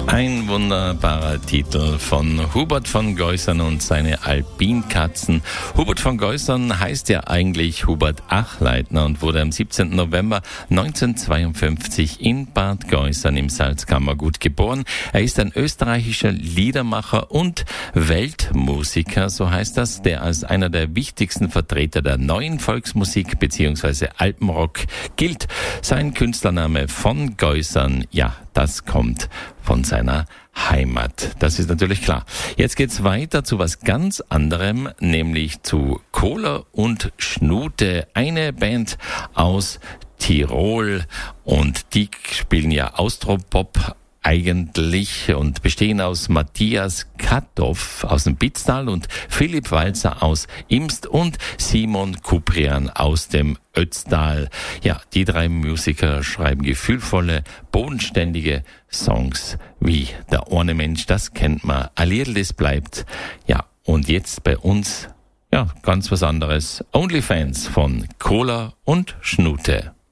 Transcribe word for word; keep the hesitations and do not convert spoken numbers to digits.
Ein wunderbarer Titel von Hubert von Geusern und seine Alpinkatzen. Hubert von Geusern heißt ja eigentlich Hubert Achleitner und wurde am siebzehnten November neunzehnhundertzweiundfünfzig in Bad Geusern im Salzkammergut geboren. Er ist ein österreichischer Liedermacher und Weltmusiker, so heißt das, der als einer der wichtigsten Vertreter der neuen Volksmusik bzw. Alpenrock gilt. Sein Künstlername von Geusern, ja, das kommt von seiner Heimat. Das ist natürlich klar. Jetzt geht's weiter zu was ganz anderem, nämlich zu Kohler und Schnute, eine Band aus Tirol, und die spielen ja Austropop eigentlich und bestehen aus Matthias Katthoff aus dem Pitztal und Philipp Walzer aus Imst und Simon Kuprian aus dem Ötztal. Ja, die drei Musiker schreiben gefühlvolle, bodenständige Songs wie Der ohne Mensch, das kennt man, Alierl, das bleibt. Ja, und jetzt bei uns, ja, ganz was anderes. Onlyfans von Kohler und Schnute.